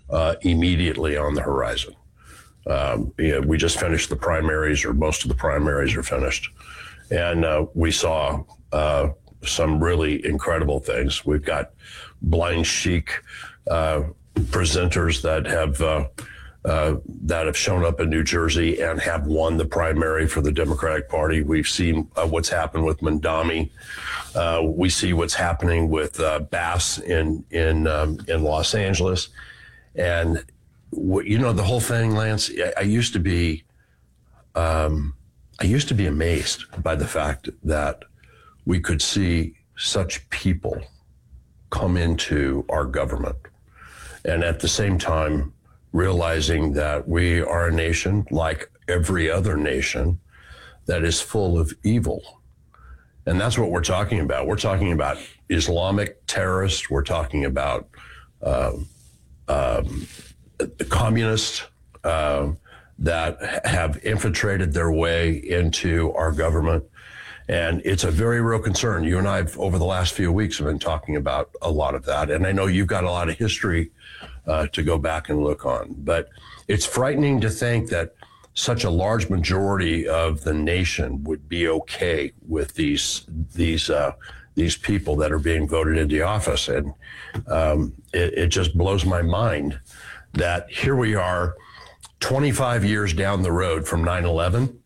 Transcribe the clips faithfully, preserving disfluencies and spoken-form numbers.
uh, immediately on the horizon. Um, you know, we just finished the primaries, or most of the primaries are finished. And uh, we saw uh, some really incredible things. We've got blind chic uh, presenters that have uh, uh, that have shown up in New Jersey and have won the primary for the Democratic Party. We've seen uh, what's happened with Mandami. Uh, we see what's happening with uh, Bass in in um, in Los Angeles. And you know, the whole thing, Lance, I used to be, um, I used to be amazed by the fact that we could see such people come into our government. And at the same time, realizing that we are a nation like every other nation that is full of evil. And that's what we're talking about. We're talking about Islamic terrorists. We're talking about um, um, the communists uh, that have infiltrated their way into our government. And it's a very real concern. You and I, have, over the last few weeks, have been talking about a lot of that. And I know you've got a lot of history uh, to go back and look on. But it's frightening to think that such a large majority of the nation would be okay with these these uh, these people that are being voted into office. And um, it, it just blows my mind that here we are twenty-five years down the road from nine eleven,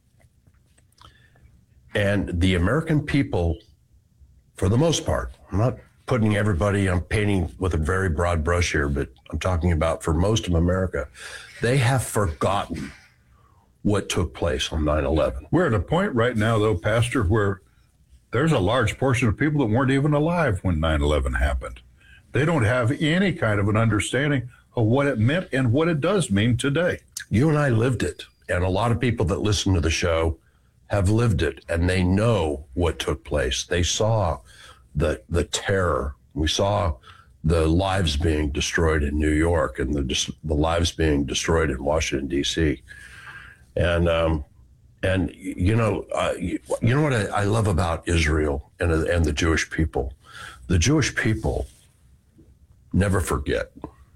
and the American people, for the most part, I'm not putting everybody, I'm painting with a very broad brush here, but I'm talking about for most of America, they have forgotten what took place on nine eleven. We're at a point right now, though, Pastor, where there's a large portion of people that weren't even alive when nine eleven happened. They don't have any kind of an understanding of what it meant and what it does mean today. You and I lived it, and a lot of people that listen to the show have lived it, and they know what took place. They saw the the terror. We saw the lives being destroyed in New York, and the the lives being destroyed in Washington, D C And um, and you know uh, you, you know what I, I love about Israel and and the Jewish people. The Jewish people never forget.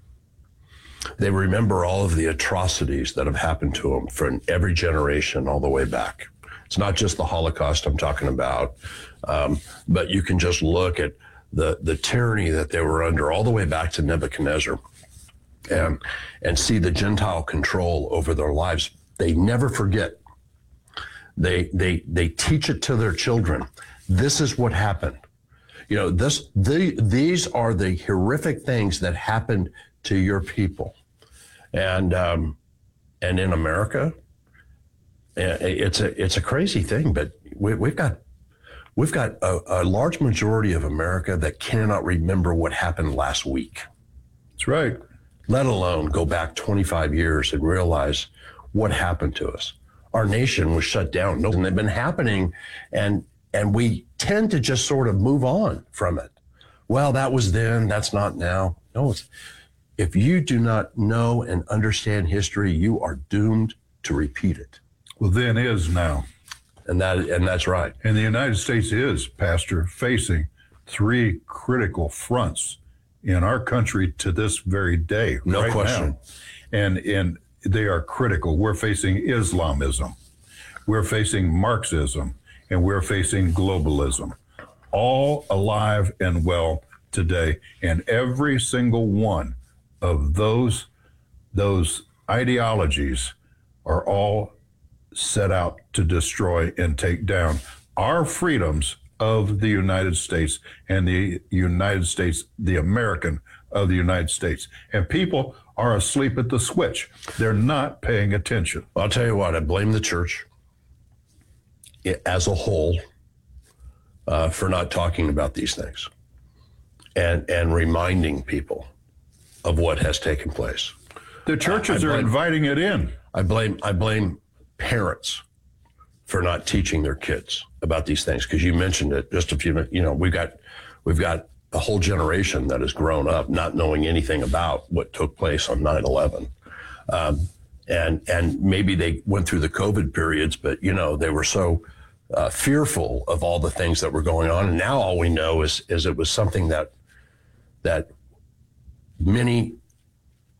They remember all of the atrocities that have happened to them from every generation all the way back. It's not just the Holocaust I'm talking about, um, but you can just look at the the tyranny that they were under all the way back to Nebuchadnezzar, and and see the Gentile control over their lives. They never forget. They they they teach it to their children. This is what happened. You know, this the these are the horrific things that happened to your people, and um, and in America, it's a it's a crazy thing. But we, we've got we've got a, a large majority of America that cannot remember what happened last week. That's right. Let alone go back twenty-five years and realize what happened to us. Our nation was shut down, and they've been happening, and and we tend to just sort of move on from it. Well, that was then, that's not now. No, it's, if you do not know and understand history, you are doomed to repeat it. Well, then is now. And that and that's right. And the United States is, Pastor, facing three critical fronts in our country to this very day. No right question. Now. And and they are critical. We're facing Islamism, we're facing Marxism, and we're facing globalism, all alive and well today. And every single one of those, those ideologies are all set out to destroy and take down our freedoms of the United States and the United States, the American of the United States. And people are asleep at the switch. They're not paying attention. I'll tell you what, I blame the church as a whole uh, for not talking about these things and, and reminding people of what has taken place. The churches I, I blame, are inviting it in. I blame I blame parents for not teaching their kids about these things, because you mentioned it just a few minutes. You know, we've got we've got a whole generation that has grown up not knowing anything about what took place on nine eleven. Um, and and maybe they went through the COVID periods, but, you know, they were so uh, fearful of all the things that were going on. And now all we know is is it was something that that many